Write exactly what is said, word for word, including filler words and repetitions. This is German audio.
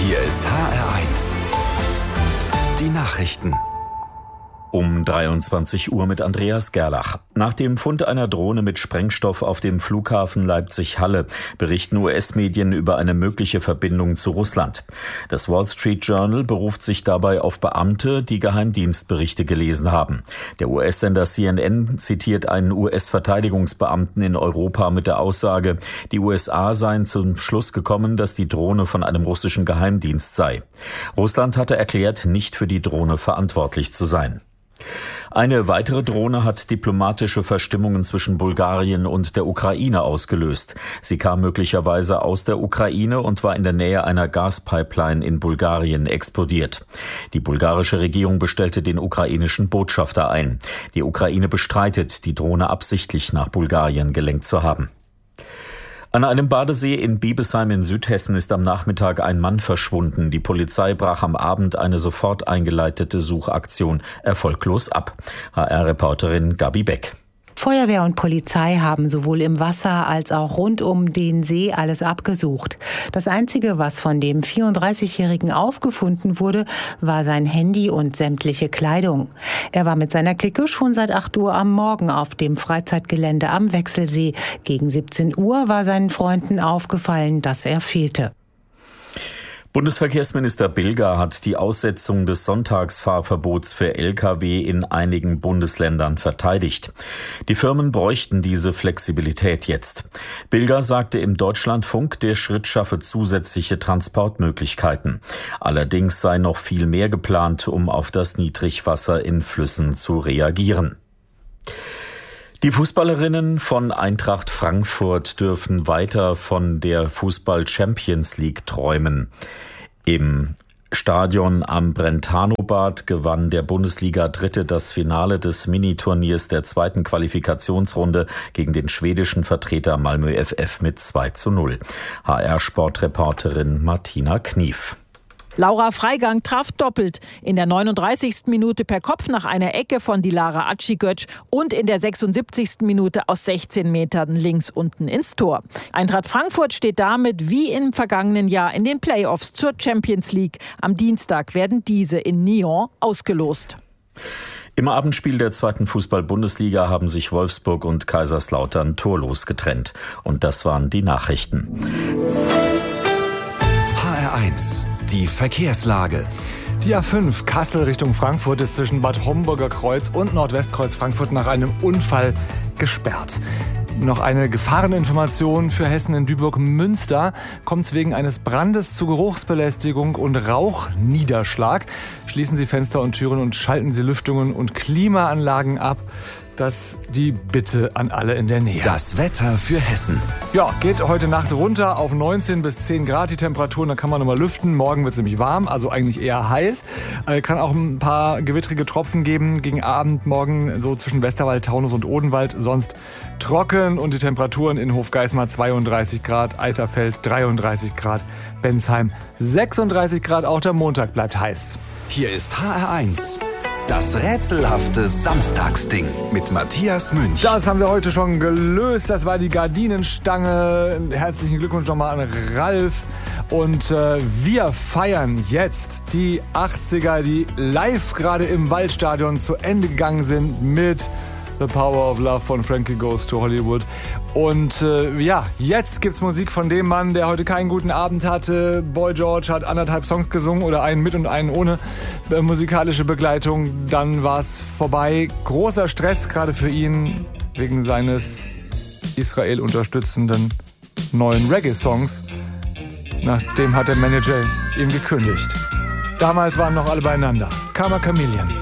Hier ist H R eins. Die Nachrichten. Um dreiundzwanzig Uhr mit Andreas Gerlach. Nach dem Fund einer Drohne mit Sprengstoff auf dem Flughafen Leipzig-Halle berichten U S-Medien über eine mögliche Verbindung zu Russland. Das Wall Street Journal beruft sich dabei auf Beamte, die Geheimdienstberichte gelesen haben. Der U S-Sender C N N zitiert einen U S-Verteidigungsbeamten in Europa mit der Aussage, die U S A seien zum Schluss gekommen, dass die Drohne von einem russischen Geheimdienst sei. Russland hatte erklärt, nicht für die Drohne verantwortlich zu sein. Eine weitere Drohne hat diplomatische Verstimmungen zwischen Bulgarien und der Ukraine ausgelöst. Sie kam möglicherweise aus der Ukraine und war in der Nähe einer Gaspipeline in Bulgarien explodiert. Die bulgarische Regierung bestellte den ukrainischen Botschafter ein. Die Ukraine bestreitet, die Drohne absichtlich nach Bulgarien gelenkt zu haben. An einem Badesee in Biebesheim in Südhessen ist am Nachmittag ein Mann verschwunden. Die Polizei brach am Abend eine sofort eingeleitete Suchaktion erfolglos ab. H R-Reporterin Gabi Beck. Feuerwehr und Polizei haben sowohl im Wasser als auch rund um den See alles abgesucht. Das Einzige, was von dem vierunddreißigjährigen aufgefunden wurde, war sein Handy und sämtliche Kleidung. Er war mit seiner Clique schon seit acht Uhr am Morgen auf dem Freizeitgelände am Wechselsee. Gegen siebzehn Uhr war seinen Freunden aufgefallen, dass er fehlte. Bundesverkehrsminister Bilger hat die Aussetzung des Sonntagsfahrverbots für L K W in einigen Bundesländern verteidigt. Die Firmen bräuchten diese Flexibilität jetzt. Bilger sagte im Deutschlandfunk, der Schritt schaffe zusätzliche Transportmöglichkeiten. Allerdings sei noch viel mehr geplant, um auf das Niedrigwasser in Flüssen zu reagieren. Die Fußballerinnen von Eintracht Frankfurt dürfen weiter von der Fußball-Champions League träumen. Im Stadion am Brentano-Bad gewann der Bundesliga-Dritte das Finale des Miniturniers der zweiten Qualifikationsrunde gegen den schwedischen Vertreter Malmö F F mit zwei zu null. H R-Sportreporterin Martina Knief. Laura Freigang traf doppelt. In der neununddreißigsten Minute per Kopf nach einer Ecke von Dilara Acigöc und in der sechsundsiebzigsten Minute aus sechzehn Metern links unten ins Tor. Eintracht Frankfurt steht damit wie im vergangenen Jahr in den Playoffs zur Champions League. Am Dienstag werden diese in Nyon ausgelost. Im Abendspiel der zweiten Fußball-Bundesliga haben sich Wolfsburg und Kaiserslautern torlos getrennt. Und das waren die Nachrichten. H R eins. Die Verkehrslage. Die A fünf Kassel Richtung Frankfurt ist zwischen Bad Homburger Kreuz und Nordwestkreuz Frankfurt nach einem Unfall gesperrt. Noch eine Gefahreninformation für Hessen in Duisburg-Münster. Kommt es wegen eines Brandes zu Geruchsbelästigung und Rauchniederschlag. Schließen Sie Fenster und Türen und schalten Sie Lüftungen und Klimaanlagen ab. Das die Bitte an alle in der Nähe. Das Wetter für Hessen. Ja, geht heute Nacht runter auf neunzehn bis zehn Grad die Temperaturen. Da kann man nochmal lüften. Morgen wird es nämlich warm, also eigentlich eher heiß. Äh, kann auch ein paar gewittrige Tropfen geben gegen Abend. Morgen so zwischen Westerwald, Taunus und Odenwald. Sonst trocken und die Temperaturen in Hofgeismar zweiunddreißig Grad, Eiterfeld dreiunddreißig Grad, Bensheim sechsunddreißig Grad. Auch der Montag bleibt heiß. Hier ist H R eins. Das rätselhafte Samstagsding mit Matthias Münch. Das haben wir heute schon gelöst. Das war die Gardinenstange. Herzlichen Glückwunsch nochmal an Ralf. Und äh, wir feiern jetzt die achtziger, die live gerade im Waldstadion zu Ende gegangen sind mit The Power of Love von Frankie Goes to Hollywood. Und äh, ja, jetzt gibt's Musik von dem Mann, der heute keinen guten Abend hatte. Boy George hat anderthalb Songs gesungen oder einen mit und einen ohne äh, musikalische Begleitung. Dann war's vorbei. Großer Stress gerade für ihn wegen seines Israel unterstützenden neuen Reggae-Songs. Nachdem hat der Manager ihm gekündigt. Damals waren noch alle beieinander. Karma Chameleon.